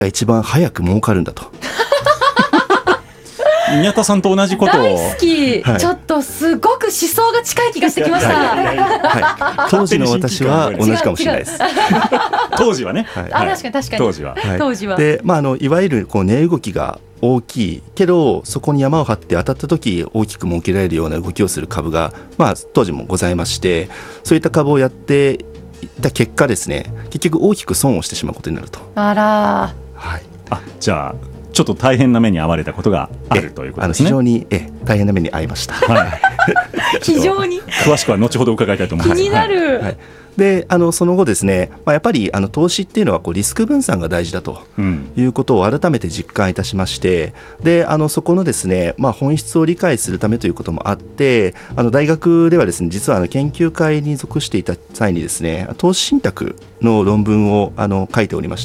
が一番早く儲かるんだと。 宮田さんと同じことを大好き、 はい、 ちょっとすごく思想が近い気がしてきました。 はい、当時の私は同じかもしれないです。 当時はね、 はい、 あ、確かに確かに当時は、 はい、 当時は。 で、いわゆるこう値動きが大きいけどそこに山を張って当たった時大きく儲けられるような動きをする株が、当時もございまして、そういった株をやっていった結果ですね、結局大きく損をしてしまうことになると。 あら、 はい、 じゃあちょっと大変な目に遭われたことがあるということですね。 非常に大変な目に遭いました。 はい、 非常に詳しくは後ほど伺いたいと思います。 気になる。 はい、でその後ですね、やっぱり投資っていうのはこうリスク分散が大事だということを改めて実感いたしまして、でそこのですね、本質を理解するためということもあって、大学ではですね、実は研究会に属していた際にですね、投資信託の論文を書いておりまして。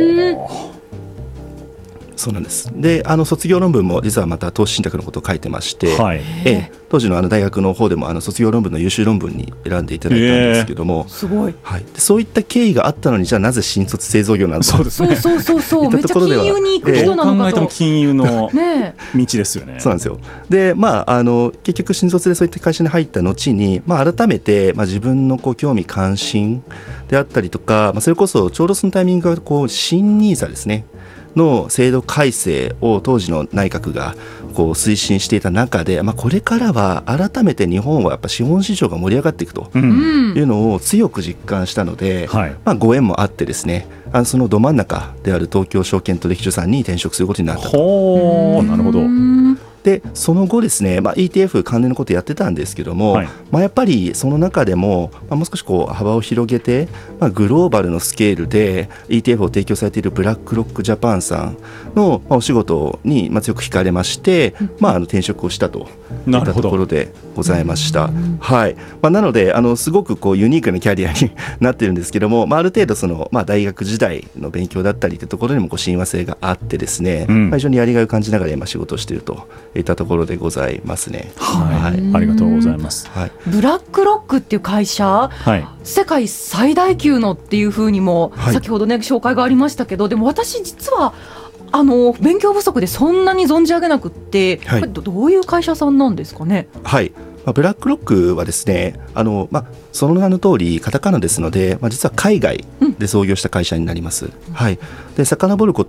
そうなんです。で卒業論文も実はまた投資信託のことを書いてまして、はい、当時の大学の方でも卒業論文の優秀論文に選んでいただいたんですけども、 すごい、 はい、でそういった経緯があったのに、じゃあなぜ新卒製造業なんだと。 そうですね、そうめっちゃ金融に行く人なのかと。 どう考えても金融の道ですよね。 そうなんですよ。で結局新卒でそういった会社に入った後に、改めて、自分の興味関心であったりとか、それこそちょうどそのタイミングが新ニーサですねの制度改正を当時の内閣が推進していた中で、これからは改めて日本はやっぱ資本市場が盛り上がっていくというのを強く実感したので、ご縁もあってですね、そのど真ん中である東京証券取引所さんに転職することになったと。 なるほど。 でその後ですね、ETF 関連のことやってたんですけども、やっぱりその中でも、もう少し幅を広げて、グローバルのスケールで ETF を提供されているブラックロックジャパンさんの、お仕事に強く惹かれまして、転職をしたといったところでございました。はい、なのですごくユニークなキャリアになってるんですけども、ある程度大学時代の勉強だったりというところにも親和性があってですね、非常にやりがいを感じながら今仕事をしているといったところでございますね。 はい、ありがとうございます。 はい、ブラックロックっていう会社、世界最大級のっていうふうにも先ほどね、紹介がありましたけど、でも私実は勉強不足でそんなに存じ上げなくって、これどういう会社さんなんですかね。 はい、ブラックロックはですね、その名の通りカタカナですので、実は海外で創業した会社になります。はい、で遡ること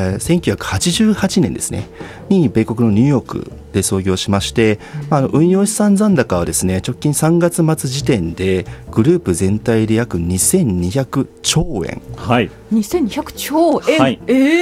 、1988年ですねに米国のニューヨークで創業しまして、運用資産残高はですね、直近3月末時点でグループ全体で約2200兆円。 はい、 2200兆円、 はい、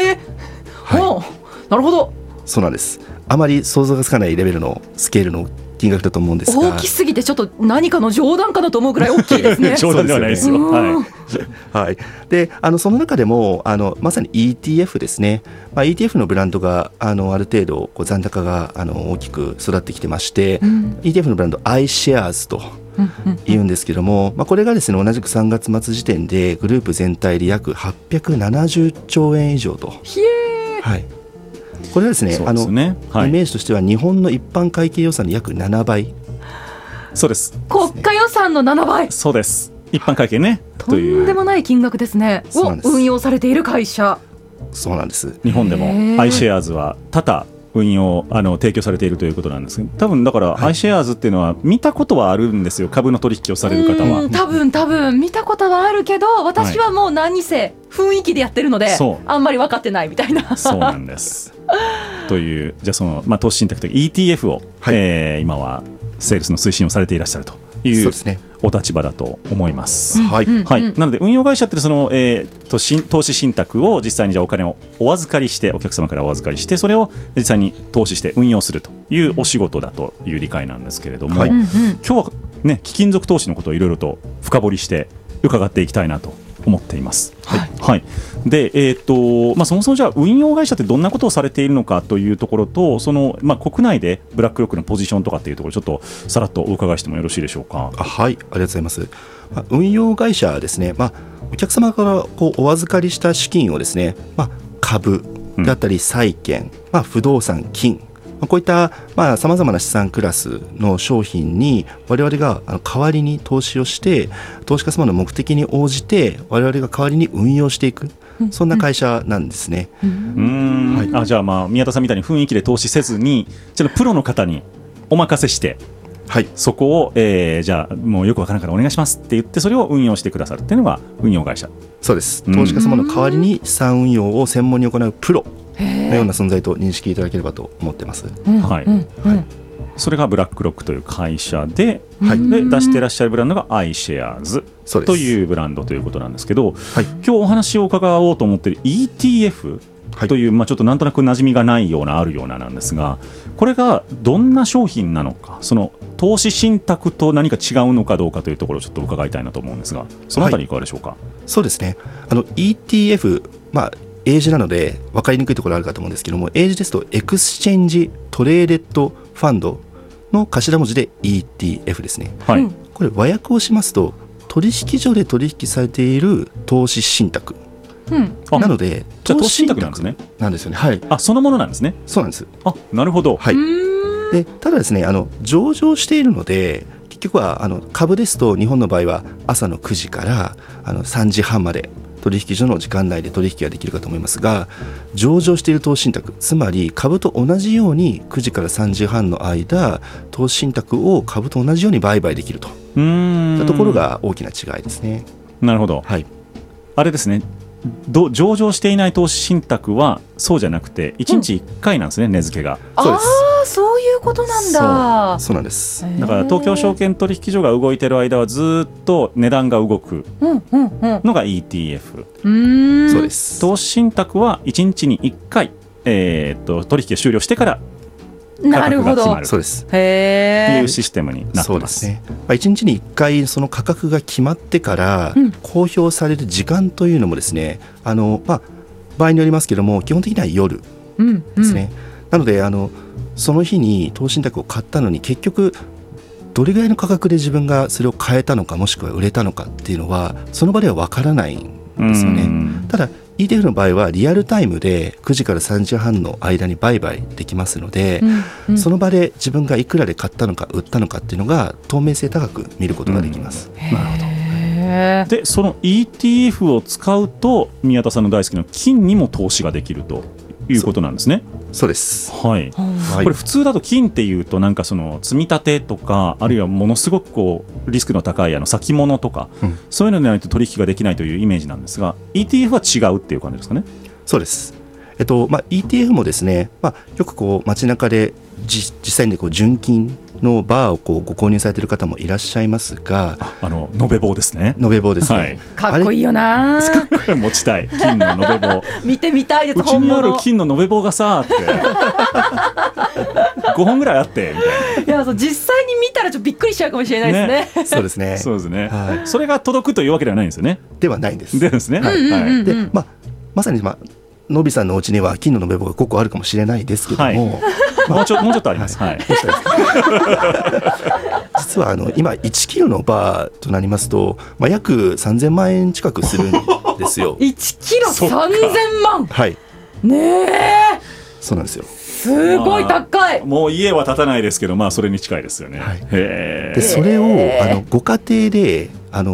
なるほど。 そうなんです。あまり想像がつかないレベルのスケールの金額だと思うんですが、 大きすぎてちょっと何かの冗談かなと思うくらい大きいですね。 冗談ではないですよ。 はい、でその中でもまさに ETF ですね、ETF のブランドがある程度残高が大きく育ってきてまして、ETF のブランド iShares と言うんですけども、これがですね同じく3月末時点でグループ全体で約870兆円以上と。はい、これはですね、イメージとしては日本の一般会計予算の約7倍。 そうです。 国家予算の7倍。 そうです。一般会計ね、 とんでもない金額ですねを運用されている会社。 そうなんです。 日本でも iShares は多々運用提供されているということなんですけど、多分だから iShares っていうのは見たことはあるんですよ、株の取引をされる方は。 多分見たことはあるけど、私はもう何せ雰囲気でやってるので、あんまり分かってないみたいな。 そうなんですという、じゃあその、投資信託という ETF を、今はセールスの推進をされていらっしゃるというお立場だと思います。なので運用会社ってその、投資信託を実際にじゃあお金をお預かりして、お客様からお預かりして、それを実際に投資して運用するというお仕事だという理解なんですけれども、今日はね、貴金属投資のことをいろいろと深掘りして伺っていきたいなと思っています。で、そもそもじゃあ運用会社ってどんなことをされているのかというところと、その、国内でブラックロックのポジションとかっていうところ、ちょっとさらっとお伺いしてもよろしいでしょうか。 はい、ありがとうございます。運用会社はですね、お客様からお預かりした資金をですね、株だったり債券、不動産、金、こういったさまざまな資産クラスの商品に我々が代わりに投資をして、投資家様の目的に応じて我々が代わりに運用していくそんな会社なんですね。 はい、じゃあ宮田さんみたいに雰囲気で投資せずにプロの方にお任せして、はい、そこを、じゃあもうよくわからんからお願いしますって言ってそれを運用してくださるっていうのが運用会社。 そうです。投資家様の代わりに資産運用を専門に行うプロのような存在と認識いただければと思ってます。 はい、それがブラックロックという会社で、で出していらっしゃるブランドが iShares というブランドということなんですけど、今日お話を伺おうと思っている ETFという、ちょっとなんとなく馴染みがないようなあるようななんですが、これがどんな商品なのか、その投資信託と何か違うのかどうかというところをちょっと伺いたいなと思うんですが、そのあたりいかがでしょうか。 そうですね、ETF、英字なので分かりにくいところあるかと思うんですけども、英字ですとエクスチェンジトレーデッドファンドの頭文字で ETF ですね。はい、これ和訳をしますと取引所で取引されている投資信託、なので投資信託なんですね。 なんですよね。はい。 そのものなんですね。 そうなんです。 なるほど。 はい。でただですね、上場しているので結局は株ですと日本の場合は朝の9時から3時半まで取引所の時間内で取引ができるかと思いますが、上場している投資信託、つまり株と同じように9時から3時半の間投資信託を株と同じように売買できるといったところが大きな違いですね。 なるほど。はい、あれですね、上場していない投資信託はそうじゃなくて1日1回なんですね、値付けが。 そうです。 そういうことなんだ。 そうなんです。 だから東京証券取引所が動いている間はずっと値段が動くのが ETF。 そうです。 投資信託は1日に1回、取引が終了してから価格が決まる。 そうです。 というシステムになってます。 そうですね。1日に1回その価格が決まってから公表される時間というのもですね、場合によりますけども基本的には夜ですね。なのでその日に投資信託を買ったのに結局どれぐらいの価格で自分がそれを買えたのかもしくは売れたのかっていうのはその場では分からないんですよね。ただ ETF の場合はリアルタイムで9時から3時半の間に売買できますので、その場で自分がいくらで買ったのか売ったのかっていうのが透明性高く見ることができます。 なるほど。でその ETF を使うと宮田さんの大好きな金にも投資ができるということなんですね。 そうです。 はい。これ普通だと金っていうとなんかその積み立てとかあるいはものすごくリスクの高い先物とか、そういうのでないと取引ができないというイメージなんですが ETF は違うっていう感じですかね。 そうです。ETF もですね、よく街中で実際に純金のバーをご購入されている方もいらっしゃいますが、 延べ棒ですね。 延べ棒ですね。 はい、かっこいいよな。 持ちたい金の延べ棒。 見てみたいです。 うちにある金の延べ棒がさって5本ぐらいあってみたいな。 いや、実際に見たらちょっとびっくりしちゃうかもしれないですね。 そうですね。 そうですね。それが届くというわけではないんですよね。 ではないんです。 ですね。 で、まさにのびさんのお家には金の延べ棒が5個あるかもしれないですけども、 もうちょっとあります。はい。 実は今1キロのバーとなりますと、約3000万円近くするんですよ。 1キロ3000万。 はい。 ねえ。 そうなんですよ。 すごい高い。 もう家は建たないですけど、それに近いですよね。 でそれをご家庭で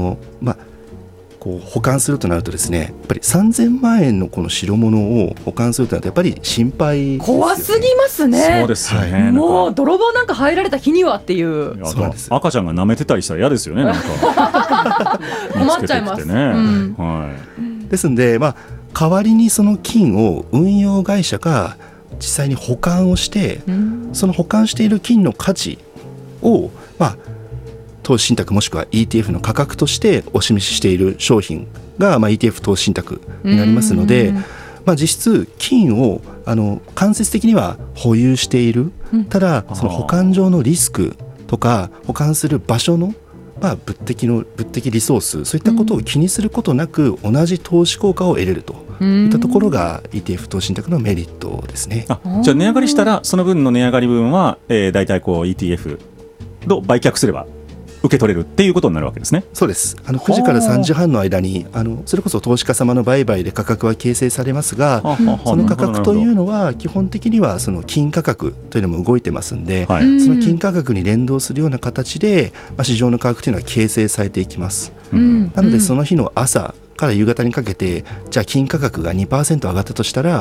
保管するとなるとですね、やっぱり3000万円のこの代物を保管するとなるとやっぱり心配ですよね。 怖すぎますね。 そうですよね。 もう泥棒なんか入られた日にはっていう。 そうなんです。 赤ちゃんが舐めてたりしたら嫌ですよね。なんか困っちゃいます。 ですんで、代わりにその金を運用会社が実際に保管をして、その保管している金の価値を投資信託もしくは ETF の価格としてお示ししている商品が、ETF 投資信託になりますので、実質金を間接的には保有している、ただその保管上のリスクとか保管する場所の物的リソース、そういったことを気にすることなく同じ投資効果を得れるといったところが ETF 投資信託のメリットですね。 じゃあ値上がりしたらその分の値上がり分は、大体ETF の売却すれば受け取れるっていうことになるわけですね。 そうです。9時から3時半の間にそれこそ投資家様の売買で価格は形成されますが、その価格というのは基本的にはその金価格というのも動いてますんで、その金価格に連動するような形で、市場の価格というのは形成されていきます。なのでその日の朝から夕方にかけてじゃあ金価格が 2% 上がったとしたら